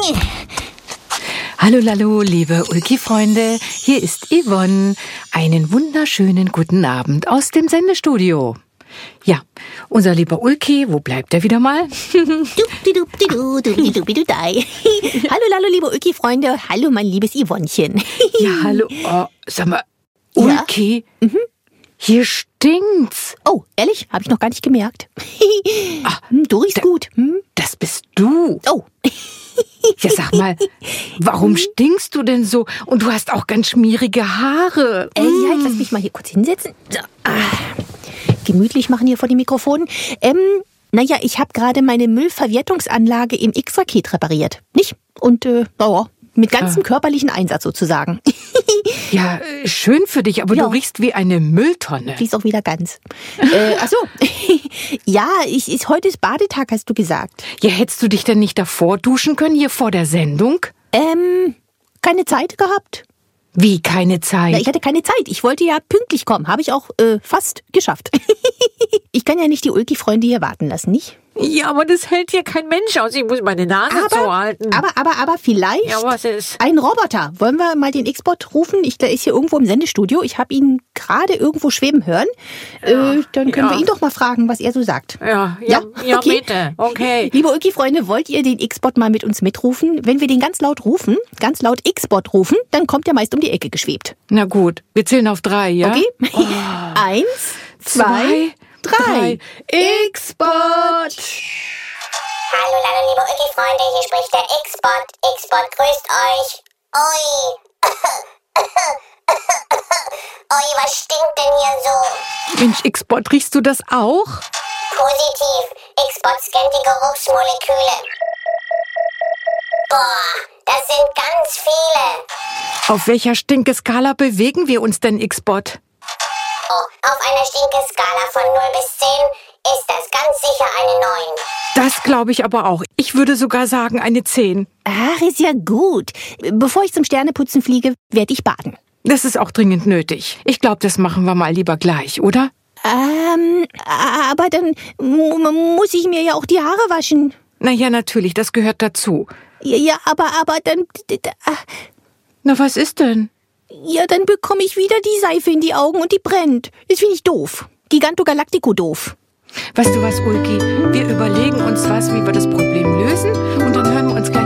Hallo, Lalo, liebe Ulki-Freunde, hier ist Yvonne. Einen wunderschönen guten Abend aus dem Sendestudio. Ja, unser lieber Ulki, wo bleibt er wieder mal? Hallo, Lalo, liebe Ulki-Freunde. Hallo, mein liebes Yvonnechen. Ja, hallo. Oh, sag mal, Ulki, hier stinkt's. Oh, ehrlich? Habe ich noch gar nicht gemerkt. Du riechst gut. Das bist du. Oh. Ja, sag mal, warum stinkst du denn so? Und du hast auch ganz schmierige Haare. Ja, ich lass mich mal hier kurz hinsetzen. So. Gemütlich machen hier vor dem Mikrofon. Naja, ich habe gerade meine Müllverwertungsanlage im X-Raket repariert. Nicht? Und, mit ganzem körperlichen Einsatz sozusagen. Ja, schön für dich, aber du riechst wie eine Mülltonne. Riechst auch wieder ganz. Ach so. Ja, heute ist Badetag, hast du gesagt. Ja, hättest du dich denn nicht davor duschen können, hier vor der Sendung? Keine Zeit gehabt. Wie, keine Zeit? Ja, ich hatte keine Zeit. Ich wollte ja pünktlich kommen. Habe ich auch fast geschafft. Ich kann ja nicht die Ulki-Freunde hier warten lassen, nicht? Ja, aber das hält hier kein Mensch aus. Ich muss meine Nase zuhalten. Aber vielleicht Ja, was ist? ein Roboter. Wollen wir mal den X-Bot rufen? Der ist hier irgendwo im Sendestudio. Ich habe ihn gerade irgendwo schweben hören. Dann können wir ihn doch mal fragen, was er so sagt. Ja, okay. Bitte. Okay. Liebe Ulki-Freunde, wollt ihr den X-Bot mal mit uns mitrufen? Wenn wir den ganz laut rufen, ganz laut X-Bot rufen, dann kommt er meist um die Ecke geschwebt. Na gut, wir zählen auf 3, ja? Okay? 1, 2, 3. X-Bot! Hallo, liebe Ulki-Freunde, hier spricht der X-Bot. X-Bot grüßt euch. Ui. Ui, was stinkt denn hier so? Mensch, X-Bot, riechst du das auch? Positiv. X-Bot scannt die Geruchsmoleküle. Boah, das sind ganz viele. Auf welcher Stinkeskala bewegen wir uns denn, X-Bot? Oh, auf einer Stinkeskala von 0 bis 10 ist das ganz sicher eine 9. Das glaube ich aber auch. Ich würde sogar sagen eine 10. Ach, ist ja gut. Bevor ich zum Sterneputzen fliege, werde ich baden. Das ist auch dringend nötig. Ich glaube, das machen wir mal lieber gleich, oder? Aber dann muss ich mir ja auch die Haare waschen. Na ja, natürlich, das gehört dazu. Ja, aber dann... Na, was ist denn? Ja, dann bekomme ich wieder die Seife in die Augen und die brennt. Das finde ich doof. Gigantogalactico doof. Weißt du was, Ulki? Wir überlegen uns was, wie wir das Problem lösen und dann hören wir uns gleich